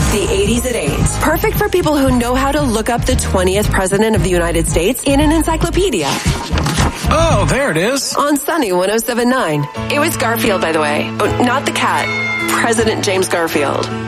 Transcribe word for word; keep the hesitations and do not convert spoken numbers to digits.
The eighties at eight. Perfect for people who know how to look up the twentieth president of the United States in an encyclopedia. Oh, there it is. On Sunny one oh seven point nine. It was Garfield, by the way. Oh, not the cat. President James Garfield.